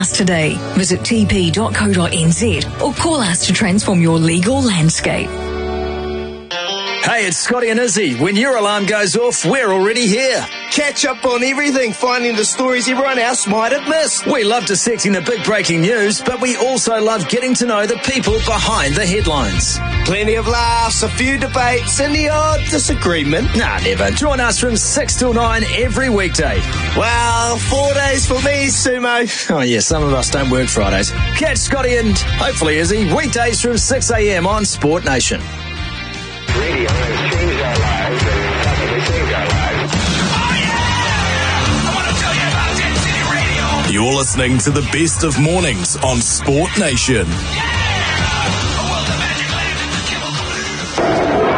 Today, visit tp.co.nz or call us to transform your legal landscape. Hey, it's Scotty and Izzy. When your alarm goes off, we're already here. Catch up on everything, finding the stories everyone else might have missed. We love dissecting the big breaking news, but we also love getting to know the people behind the headlines. Plenty of laughs, a few debates, and the odd disagreement. Nah, never. Join us from 6 till 9 every weekday. Well, 4 days for me, Sumo. Oh, yeah, some of us don't work Fridays. Catch Scotty and hopefully Izzy weekdays from 6 a.m. on Sport Nation. Radio has changed our lives and possibly saved our lives. Oh yeah! I want to tell you about Dead City Radio. You're listening to the best of mornings on Sport Nation. Yeah! A world of magic land in the chemical blue.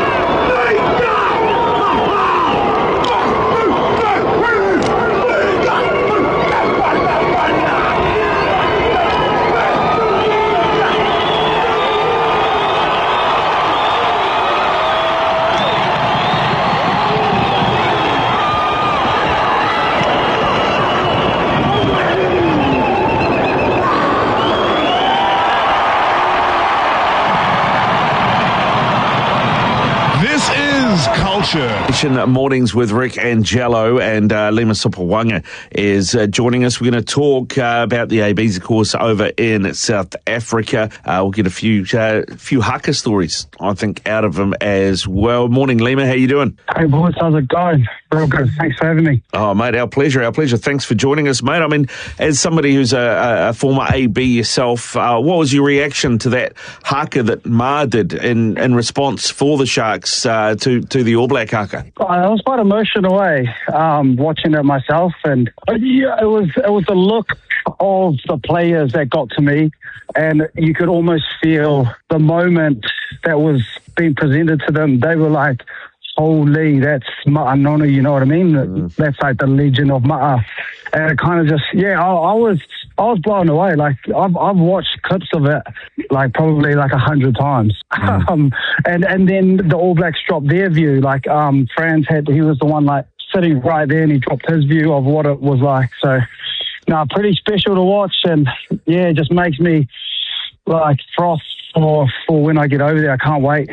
Mornings with Rick Angelo and Lima Sopawanga is joining us. We're going to talk about the ABs, of course, over in South Africa. We'll get a few haka stories, I think, out of them as well. Morning, Lima. How you doing? Hey, boys. How's it going? Real good. Thanks for having me. Oh, mate, our pleasure. Thanks for joining us, mate. I mean, as somebody who's a former AB yourself, what was your reaction to that haka that Ma did in response for the Sharks to the All Black haka? I was quite emotional watching it myself, and it was the look of the players that got to me, and you could almost feel the moment that was being presented to them. They were like, holy, that's Ma'a Nonu, you know what I mean? That's like the legend of Ma'a. And it kind of just, I was blown away. Like, I've watched clips of it, like, probably like 100 times. And then the All Blacks dropped their view. Like, Franz he was the one, like, sitting right there, and he dropped his view of what it was like. So, pretty special to watch. And, it just makes me, like, froth for when I get over there. I can't wait.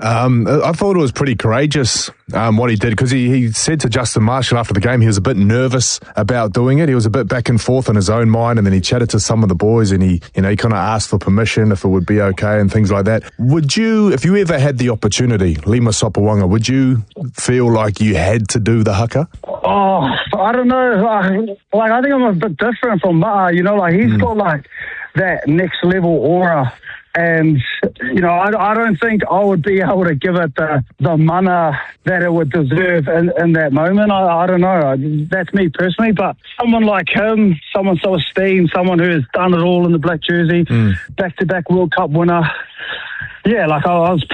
I thought it was pretty courageous what he did, because he said to Justin Marshall after the game he was a bit nervous about doing it. He was a bit back and forth in his own mind, and then he chatted to some of the boys, and he kind of asked for permission if it would be okay and things like that. Would you, if you ever had the opportunity, Lima Sopawanga, would you feel like you had to do the haka? Oh, I don't know. I think I'm a bit different from Ma'a. He's got like that next level aura. And, I don't think I would be able to give it the mana that it would deserve in that moment. I don't know. That's me personally. But someone like him, someone so esteemed, someone who has done it all in the black jersey, back-to-back World Cup winner. Yeah, like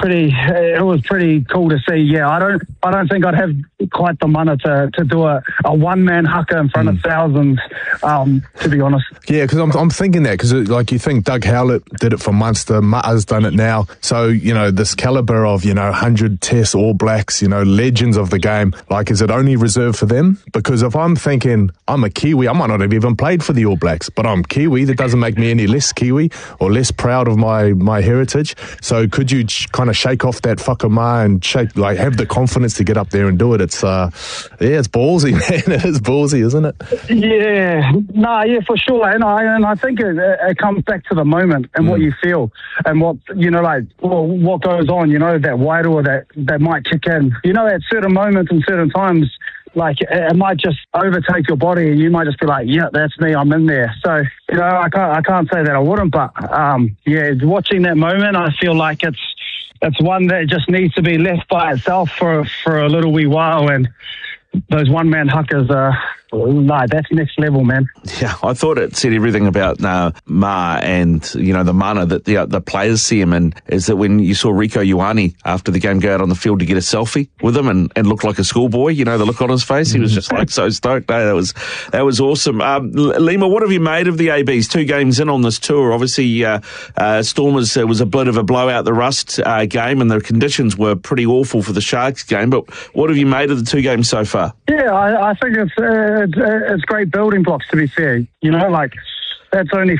it was pretty cool to see. Yeah, I don't think I'd have quite the mana to do a one-man haka in front of thousands, to be honest. Yeah, because I'm thinking that, because you think Doug Howlett did it for Munster, Ma'a's done it now. So, this calibre of, 100 Test All Blacks, legends of the game, like, is it only reserved for them? Because if I'm thinking, I'm a Kiwi, I might not have even played for the All Blacks, but I'm Kiwi, that doesn't make me any less Kiwi or less proud of my heritage. So could you kind of shake off that whakama and have the confidence to get up there and do it? It's ballsy, man. It is ballsy, isn't it? Yeah, for sure. And I think it comes back to the moment and what you feel and what what goes on. That wairua that might kick in. At certain moments and certain times, like, it might just overtake your body, and you might just be like, yeah, that's me, I'm in there. So, I can't say that I wouldn't, but watching that moment, I feel like it's one that just needs to be left by itself for a little wee while, and those one-man huckers are, that's next level, man. Yeah, I thought it said everything about Ma and, the mana that the players see him in, is that when you saw Rico Ioane after the game go out on the field to get a selfie with him and look like a schoolboy, the look on his face, he was just like so stoked. No, that was awesome. Lima, what have you made of the ABs? 2 games in on this tour. Obviously, Stormers, it was a bit of a blowout, the Rust game, and the conditions were pretty awful for the Sharks game, but what have you made of the 2 games so far? Yeah, I think it's great building blocks, to be fair. That's only